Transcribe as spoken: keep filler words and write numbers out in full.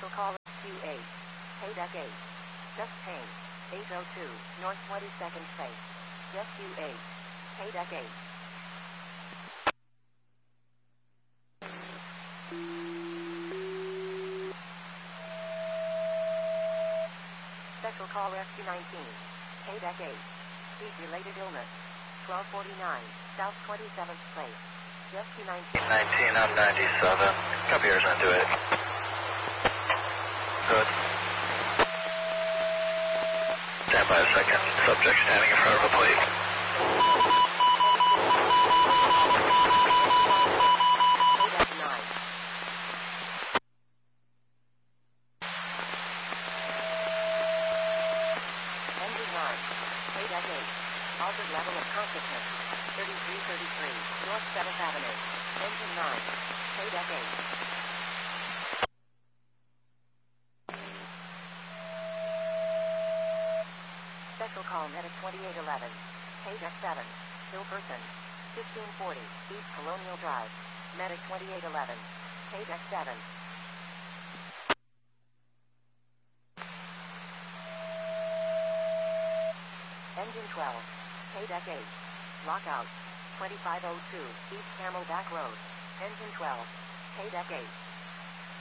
Special call Q eight. Paydeck eight. Just Payne. eight oh two, North twenty-second Place. Just Q eight. Paydeck eight. Special call Rescue nineteen. Paydeck eight. Heat-related illness. twelve forty-nine, South twenty-seventh Place. Just Q nineteen. nineteen, I'm ninety-seven. Copy yours, into it. Good. Stand by a second. Subject standing in front of a plate. Paydeck nine. Engine nine. Paydeck eight. Altered level of consciousness. thirty-three thirty-three, North seventh Avenue. Engine nine. Paydeck eight. Special call Medic twenty-eight eleven. Paydeck seven. Still person. fifteen forty, East Colonial Drive. Medic twenty-eight eleven. Paydeck seven. Engine twelve. Paydeck eight. Lockout. twenty-five oh two, East Camelback Road. Engine twelve. Paydeck eight.